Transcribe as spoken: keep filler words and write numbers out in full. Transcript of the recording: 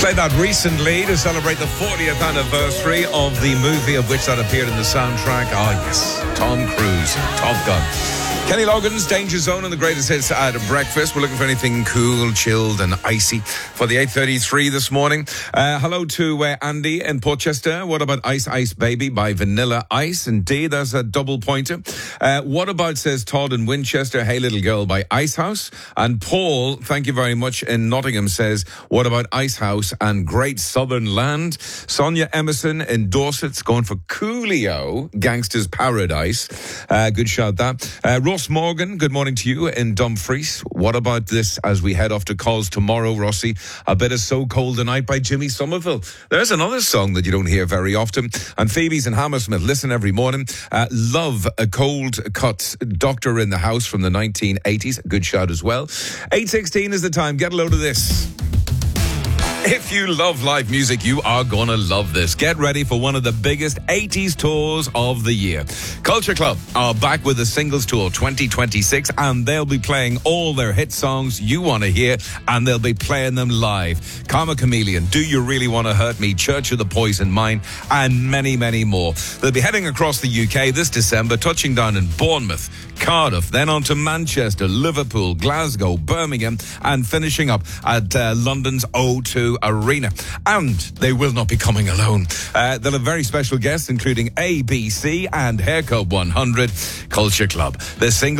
Played that recently to celebrate the fortieth anniversary of the movie of which that appeared in the soundtrack. Ah, yes, Tom Cruise, Top Gun. Kenny Loggins, Danger Zone, and the greatest hits at breakfast. We're looking for anything cool, chilled, and icy for the eight thirty-three this morning. Uh, hello to uh, Andy in Portchester. What about Ice Ice Baby by Vanilla Ice? Indeed, that's a double pointer. Uh, what about, says Todd in Winchester, Hey Little Girl by Icehouse? And Paul, thank you very much, in Nottingham says, what about Icehouse and Great Southern Land? Sonia Emerson in Dorset's going for Coolio, Gangster's Paradise. Uh, good shout, that. Uh, Ross Morgan, good morning to you in Dumfries. What about this as we head off to calls tomorrow, Rossi? A bit of So Cold a Night by Jimmy Somerville. There's another song that you don't hear very often. And Phoebe's in Hammersmith, listen every morning. Uh, love a Cold Cut Doctor in the House from the nineteen eighties. Good shout as well. eight sixteen is the time. Get a load of this. If you love live music, you are going to love this. Get ready for one of the biggest eighties tours of the year. Culture Club are back with the Singles Tour twenty twenty-six, and they'll be playing all their hit songs you want to hear, and they'll be playing them live. Karma Chameleon, Do You Really Want to Hurt Me, Church of the Poison Mine, and many, many more. They'll be heading across the U K this December, touching down in Bournemouth, Cardiff, then on to Manchester, Liverpool, Glasgow, Birmingham, and finishing up at uh, London's O two Arena. And they will not be coming alone. Uh, they'll have very special guests, including A B C and Haircut one hundred. Culture Club. The single